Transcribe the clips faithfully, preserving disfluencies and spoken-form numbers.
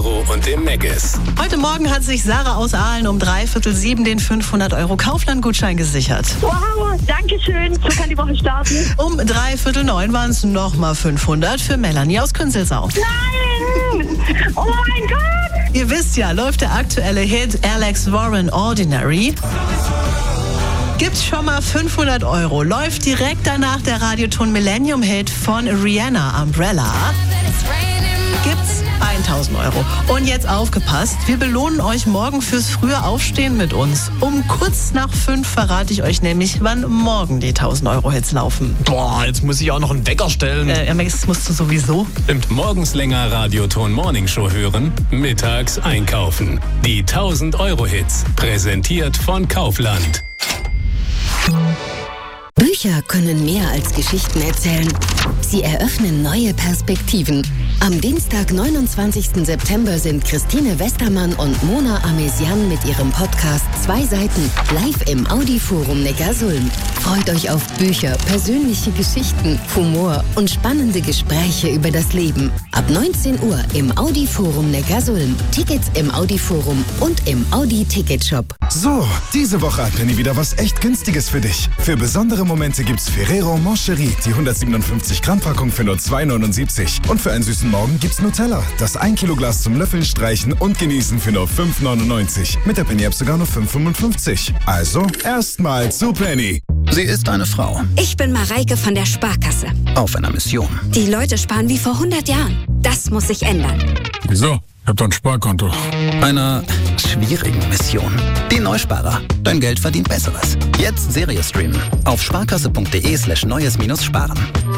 Caro und dem Meggis. Heute Morgen hat sich Sarah aus Aalen um dreiviertel sieben den fünfhundert Euro Kaufland-Gutschein gesichert. Wow, danke schön. So kann die Woche starten. Um dreiviertel neun waren es nochmal fünfhundert für Melanie aus Künzelsau. Nein! Oh mein Gott! Ihr wisst ja, läuft der aktuelle Hit Alex Warren Ordinary. Gibt's schon mal fünfhundert Euro. Läuft direkt danach der Radioton Millennium Hit von Rihanna, Umbrella. Gibt's tausend Euro. Und jetzt aufgepasst, wir belohnen euch morgen fürs frühe Aufstehen mit uns. Um kurz nach fünf verrate ich euch nämlich, wann morgen die tausend Euro Hits laufen. Boah, jetzt muss ich auch noch einen Wecker stellen. Äh, das musst du sowieso. Und morgens länger Radioton Morning Show hören, mittags einkaufen. Die tausend Euro Hits, präsentiert von Kaufland. Bücher können mehr als Geschichten erzählen. Sie eröffnen neue Perspektiven. Am Dienstag, neunundzwanzigsten September sind Christine Westermann und Mona Amesian mit ihrem Podcast Zwei Seiten live im Audi-Forum Neckarsulm. Freut euch auf Bücher, persönliche Geschichten, Humor und spannende Gespräche über das Leben. Ab neunzehn Uhr im Audi-Forum Neckarsulm. Tickets im Audi-Forum und im Audi-Ticketshop. So, diese Woche hat Penny wieder was echt Günstiges für dich. Für besondere Momente gibt's Ferrero Moncherie, die hundertsiebenundfünfzig Gramm Packung für nur zwei neunundsiebzig. Und für einen süßen Morgen gibt's Nutella, das ein Kilo Glas zum Löffeln, Streichen und Genießen für nur fünf neunundneunzig. Mit der Penny App sogar nur fünf fünfundfünfzig. Also, erstmal zu Penny. Sie ist eine Frau. Ich bin Mareike von der Sparkasse. Auf einer Mission. Die Leute sparen wie vor hundert Jahren. Das muss sich ändern. Wieso? Ich hab doch ein Sparkonto. Einer schwierigen Mission. Die Neusparer. Dein Geld verdient Besseres. Jetzt Serie streamen. Auf sparkasse.de slash neues minus sparen.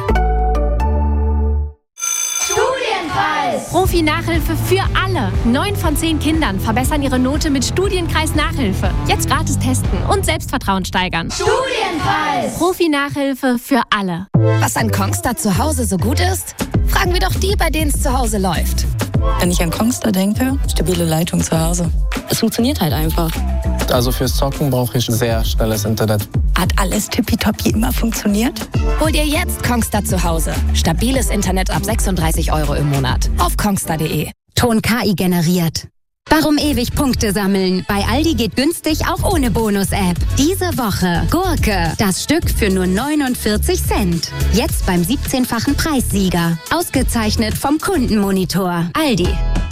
Profi-Nachhilfe für alle. Neun von zehn Kindern verbessern ihre Note mit Studienkreis Nachhilfe. Jetzt gratis testen und Selbstvertrauen steigern. Studienkreis! Profi-Nachhilfe für alle. Was an Kongstar zu Hause so gut ist? Fragen wir doch die, bei denen es zu Hause läuft. Wenn ich an Kongstar denke, stabile Leitung zu Hause. Es funktioniert halt einfach. Also fürs Zocken brauche ich sehr schnelles Internet. Hat alles tippitoppi immer funktioniert? Hol dir jetzt Kongstar zu Hause. Stabiles Internet ab sechsunddreißig Euro im Monat. Auf kongstar punkt de. Ton K I generiert. Warum ewig Punkte sammeln? Bei Aldi geht günstig auch ohne Bonus-App. Diese Woche Gurke, das Stück für nur neunundvierzig Cent. Jetzt beim siebzehnfachen Preissieger. Ausgezeichnet vom Kundenmonitor. Aldi.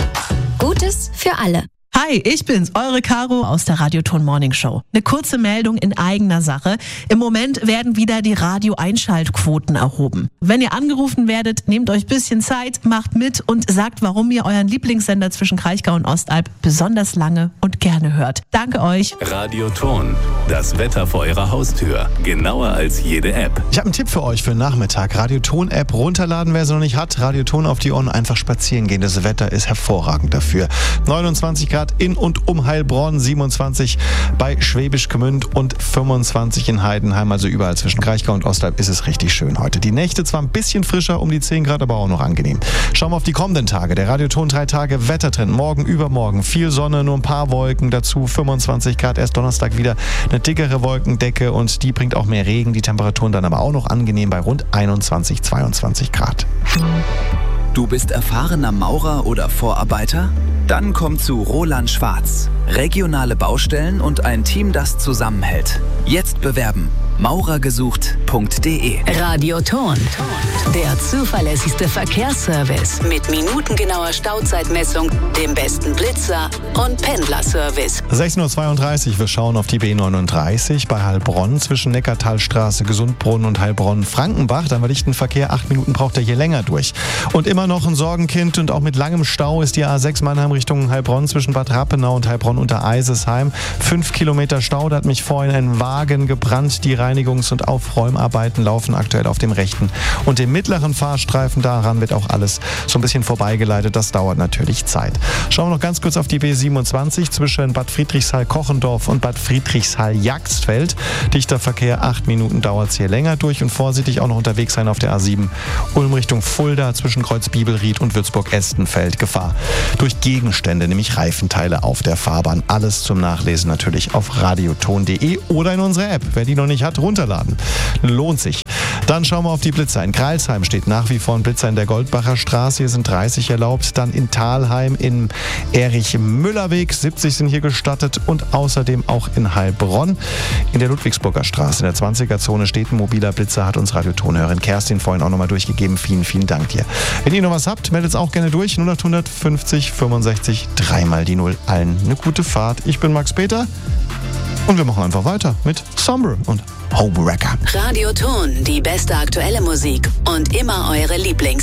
Gutes für alle. Hi, ich bin's, eure Caro aus der Radioton Morning Show. Eine kurze Meldung in eigener Sache. Im Moment werden wieder die Radio-Einschaltquoten erhoben. Wenn ihr angerufen werdet, nehmt euch ein bisschen Zeit, macht mit und sagt, warum ihr euren Lieblingssender zwischen Kraichgau und Ostalb besonders lange und gerne hört. Danke euch. Radioton, das Wetter vor eurer Haustür. Genauer als jede App. Ich habe einen Tipp für euch für den Nachmittag. Radioton-App runterladen, wer sie noch nicht hat. Radioton auf die Ohren, einfach spazieren gehen. Das Wetter ist hervorragend dafür. neunundzwanzig Grad in und um Heilbronn, siebenundzwanzig bei Schwäbisch Gmünd und fünfundzwanzig in Heidenheim. Also überall zwischen Kraichgau und Ostalb ist es richtig schön heute. Die Nächte zwar ein bisschen frischer, um die zehn Grad, aber auch noch angenehm. Schauen wir auf die kommenden Tage. Der Radioton drei Tage Wettertrend. Morgen, übermorgen viel Sonne, nur ein paar Wolken dazu. fünfundzwanzig Grad, erst Donnerstag wieder eine dickere Wolkendecke und die bringt auch mehr Regen. Die Temperaturen dann aber auch noch angenehm bei rund einundzwanzig, zweiundzwanzig Grad. Du bist erfahrener Maurer oder Vorarbeiter? Dann komm zu Roland Schwarz. Regionale Baustellen und ein Team, das zusammenhält. Jetzt bewerben. maurergesucht punkt de. Radioton. Der zuverlässigste Verkehrsservice mit minutengenauer Stauzeitmessung, dem besten Blitzer und Pendlerservice. sechzehn Uhr zweiunddreißig, wir schauen auf die B neununddreißig bei Heilbronn zwischen Neckartalstraße, Gesundbrunnen und Heilbronn-Frankenbach. Da haben wir dichten Verkehr, acht Minuten braucht er hier länger durch. Und immer noch ein Sorgenkind und auch mit langem Stau ist die A sechs Mannheim Richtung Heilbronn zwischen Bad Rappenau und Heilbronn unter Eisesheim. Fünf Kilometer Stau, da hat mich vorhin ein Wagen gebrannt. Die Reinigungs- und Aufräumarbeiten laufen aktuell auf dem rechten und dem mittleren Fahrstreifen. Daran wird auch alles so ein bisschen vorbeigeleitet. Das dauert natürlich Zeit. Schauen wir noch ganz kurz auf die B siebenundzwanzig zwischen Bad Friedrichshall-Kochendorf und Bad Friedrichshall-Jagstfeld. Dichter Verkehr, acht Minuten dauert es hier länger durch und vorsichtig auch noch unterwegs sein auf der A sieben. Ulm Richtung Fulda zwischen Kreuz Bibelried und Würzburg-Estenfeld. Gefahr durch Gegenstände, nämlich Reifenteile auf der Fahrbahn. Autobahn. Alles zum Nachlesen natürlich auf radioton punkt de oder in unserer App. Wer die noch nicht hat, runterladen. Lohnt sich. Dann schauen wir auf die Blitzer. In Kreilsheim steht nach wie vor ein Blitzer in der Goldbacher Straße. Hier sind dreißig erlaubt. Dann in Thalheim im Erich-Müller-Weg. siebzig sind hier gestattet. Und außerdem auch in Heilbronn. In der Ludwigsburger Straße, in der zwanziger-Zone, steht ein mobiler Blitzer. Hat uns Radiotonhörerin Kerstin vorhin auch nochmal durchgegeben. Vielen, vielen Dank dir. Wenn ihr noch was habt, meldet es auch gerne durch. null acht hundert fünfzig fünfundsechzig, dreimal die Null. Allen eine gute Fahrt. Ich bin Max Peter. Und wir machen einfach weiter mit Somber und Homewrecker. Radioton, die beste aktuelle Musik und immer eure Lieblings